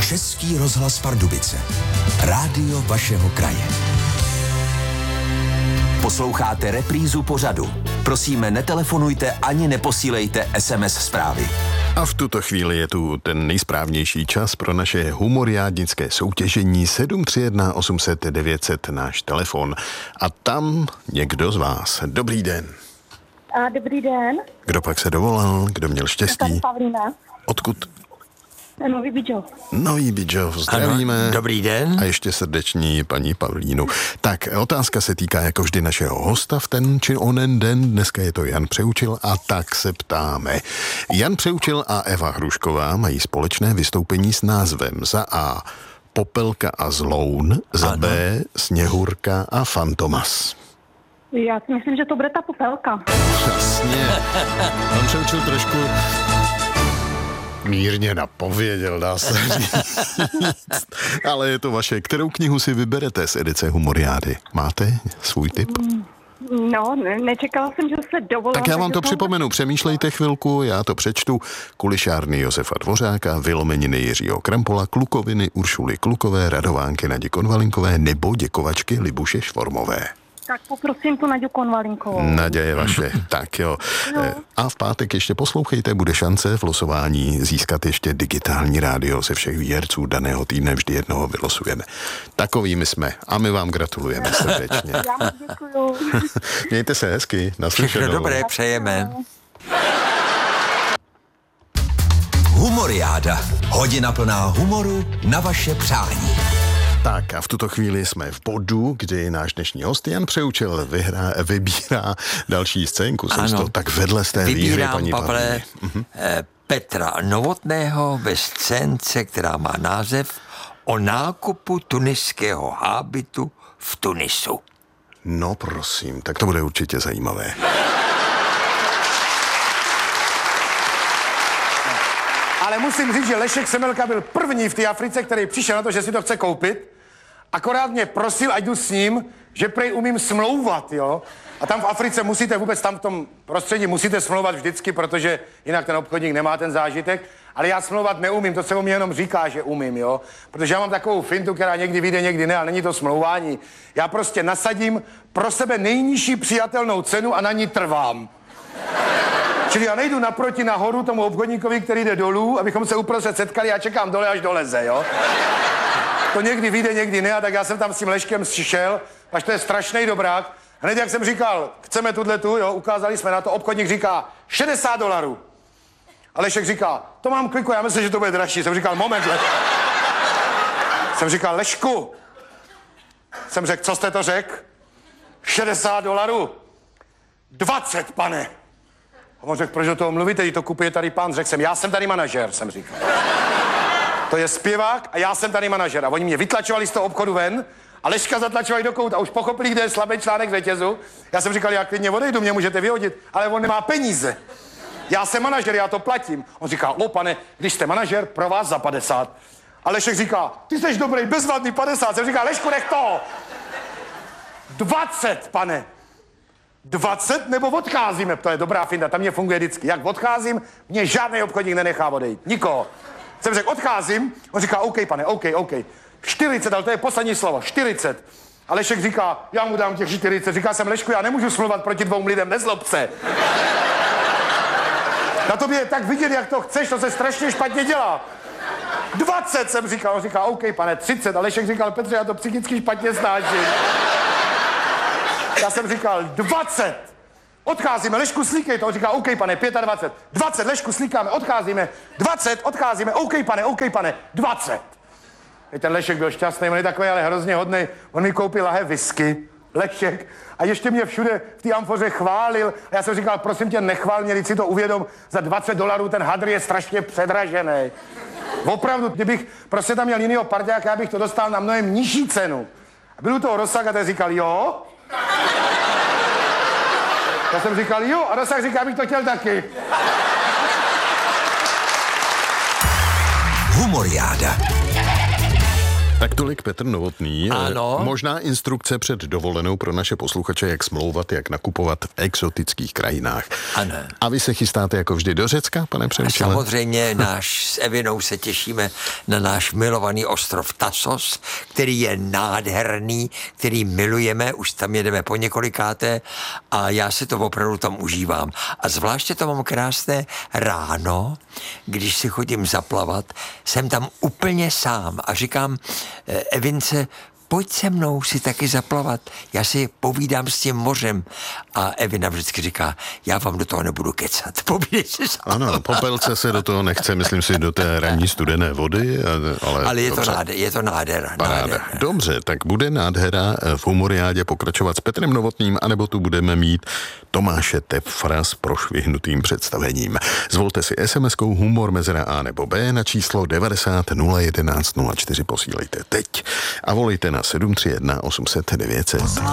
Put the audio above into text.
Český rozhlas Pardubice. Rádio vašeho kraje. Posloucháte reprízu pořadu. Prosíme, netelefonujte ani neposílejte SMS zprávy. A v tuto chvíli je tu ten nejsprávnější čas pro naše humoriádnické soutěžení 731 800 900 náš telefon. A tam někdo z vás. Dobrý den. Dobrý den. Kdo pak se dovolal? Kdo měl štěstí? Tady Pavlína. Odkud? Nový Bidžov. Nový Bidžov, zdravíme. Ano, dobrý den. A ještě srdeční paní Pavlínu. Tak, otázka se týká jako vždy našeho hosta v ten či onen den. Dneska je to Jan Přeučil a tak se ptáme. Jan Přeučil a Eva Hrušková mají společné vystoupení s názvem za A. Popelka a Zloun, za Ano. B. Sněhurka a Fantomas. Já si myslím, že to bude ta Popelka. Jasně. Jan Přeučil trošku mírně napověděl, dá se říct. Ale je to vaše. Kterou knihu si vyberete z edice Humoriády? Máte svůj tip? No, nečekala jsem, že se dovolila. Tak já vám to takže připomenu. Přemýšlejte chvilku, já to přečtu. Kulišárny Josefa Dvořáka, Vylomeniny Jiřího Krampola, Klukoviny Uršuly Klukové, Radovánky Nadi Konvalinkové nebo Děkovačky Libuše Švormové. Tak poprosím tu Naďu Konvalinkovou. Naděje je vaše. Tak jo. A v pátek ještě poslouchejte, bude šance v losování získat ještě digitální rádio ze všech výherců daného týdne. Vždy jednoho vylosujeme. Takovými jsme a my vám gratulujeme srdečně. Já moc děkuju. Mějte se hezky. Naslyšenou. Všechno dobré přejeme. Humoriáda. Hodina plná humoru na vaše přání. Tak a v tuto chvíli jsme v bodu, kdy náš dnešní host Jan Přeučil vybírá další scénku. Jsem Ano. to tak vedle z té výhry, Vybírám, paní Pavle, Pavlíně. Petra Novotného ve scénce, která má název O nákupu tuniského hábitu v Tunisu. No prosím, tak to bude určitě zajímavé. Ale musím říct, že Lešek Semelka byl první v té Africe, který přišel na to, že si to chce koupit. Akorát mě prosil, ať jdu s ním, že prej umím smlouvat, jo. A tam v Africe musíte vůbec, tam v tom prostředí musíte smlouvat vždycky, protože jinak ten obchodník nemá ten zážitek. Ale já smlouvat neumím, to se o mě jenom říká, že umím, jo. Protože já mám takovou fintu, která někdy vyjde, někdy ne, ale není to smlouvání. Já prostě nasadím pro sebe nejnižší přijatelnou cenu a na ní trvám. Čili já nejdu naproti nahoru tomu obchodníkovi, který jde dolů, abychom se uprostřed setkali, já čekám dole, až doleze, jo. To někdy vyjde, někdy ne, a tak já jsem tam s tím Leškem šel, až to je strašný dobrák. Hned jak jsem říkal, chceme tu, jo, ukázali jsme na to, obchodník říká $60. A Lešek říká, to mám kliku, já myslím, že to bude dražší. Jsem říkal, moment, Jsem říkal, Lešku, jsem řekl, co jste to řekl? $60. 20, pane. A on řekl, proč do toho mluvíte, když to kupuje tady pán? Řekl jsem, já jsem tady manažer, jsem říkal. To je zpěvák a já jsem tady manažer. A oni mě vytlačovali z toho obchodu ven a Leška zatlačovali do kouta. A už pochopili, kde je slabý článek řetězu. Já jsem říkal, já klidně odejdu, mě můžete vyhodit, ale on nemá peníze. Já jsem manažer, já to platím. On říká, pane, když jste manažer, pro vás za 50. A Lešek říká, ty jsi dobrý, bezvadný 50. Jsem říká, Lešku, nech to. 20, pane. 20 nebo odcházíme? To je dobrá finta, tam mě funguje vždycky. Jak odcházím, mě žádný obchodník nenechá odejít. Nikoho. Jsem řekl, odcházím. On říká, OK, pane, OK. 40, ale to je poslední slovo. 40. A Lešek říká, já mu dám těch 40. Říká jsem, Lešku, já nemůžu smlouvat proti 2 lidem, nezlob se. Na tobě je tak vidět, jak to chceš, to se strašně špatně dělá. 20 jsem říkal, on říká, OK, pane, 30. A Lešek říkal, Petře, já to psychicky špatně snáším. Já jsem říkal, 20. Odcházíme, Lešku, slíkej to. On říká, OK, pane, 25. 20, Lešku, slíkáme, odcházíme. 20, odcházíme, OK, pane, 20. I ten Lešek byl šťastný, on je takový, ale hrozně hodnej. On mi koupil lahev whisky, Lešek, a ještě mě všude v té amfoře chválil. A já jsem říkal, prosím tě, nechvál mě, když si to uvědom, za $20 ten hadr je strašně předražený. Opravdu, kdybych prostě tam měl jinýho parťáka, já bych to dostal na mnohem nižší cenu. A byl u toho Rozsak a ten říkal, jo? Já jsem říkal, jo, a Rozsak říká, abych to chtěl taky. Humoriáda. Tak tolik Petr Novotný. Ano. Možná instrukce před dovolenou pro naše posluchače, jak smlouvat, jak nakupovat v exotických krajinách. Ano. A vy se chystáte jako vždy do Řecka, pane Přemysle? Samozřejmě s Evinou se těšíme na náš milovaný ostrov Tasos, který je nádherný, který milujeme, už tam jedeme po několikáté a já si to opravdu tam užívám. A zvláště to mám krásné ráno, když si chodím zaplavat, jsem tam úplně sám a říkám Evince, pojď se mnou si taky zaplavat, já si povídám s tím mořem. A Evina vždycky říká, já vám do toho nebudu kecat, povídej si sám. Ano, popelce se do toho nechce, myslím si, do té ranní studené vody, ale je to nádhera. Dobře, tak bude nádhera v Humoriádě pokračovat s Petrem Novotným, anebo tu budeme mít Tomáše Tefra s prošvihnutým představením. Zvolte si SMS-kou humor mezera A nebo B na číslo 90 011 04, posílejte teď a volejte na 731 800 900.